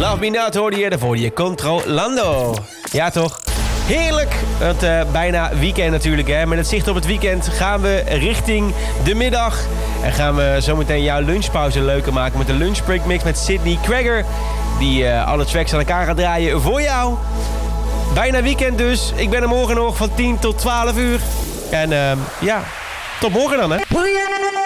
Love Me Not hoorde je, daarvoor je Controlando. Ja toch? Heerlijk, want bijna weekend natuurlijk hè. Met het zicht op het weekend gaan we richting de middag. En gaan we zometeen jouw lunchpauze leuker maken met de Lunch Break Mix met Sydney Kwegger. Die alle tracks aan elkaar gaat draaien voor jou. Bijna weekend dus. Ik ben er morgen nog van 10 tot 12 uur. En ja, tot morgen dan hè.